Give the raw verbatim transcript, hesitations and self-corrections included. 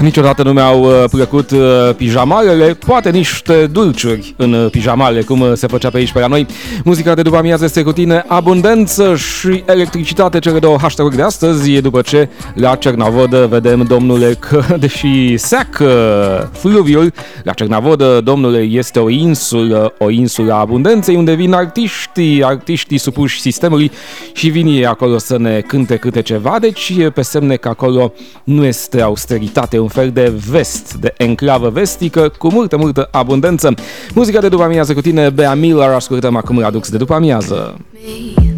Niciodată nu mi-au plăcut pijamalele, poate niște dulciuri în pijamale, cum se făcea pe aici pe la noi. Muzica de după amiază este cu tine, abundență și electricitate, cele două hashtag-uri de astăzi, după ce la Cernavodă vedem, domnule, că deși seacă fluviul, la Cernavodă, domnule, este o insulă, o insulă a abundenței, unde vin artiștii, artiștii supuși sistemului și vin ei acolo să ne cânte câte ceva, deci pe semne că acolo nu este austeritate, un fel de vest, de enclavă vestică cu multă, multă abundență. Muzica de după amiază cu tine, Bea Miller, ascultăm acum Radux de după amiază.